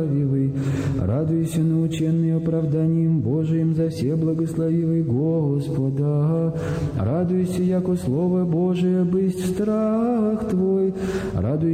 Радуйся, наученный оправданием Божиим, за все благословивый Господа. Радуйся, яко Слово Божие бысть в страх Твой. Радуйся,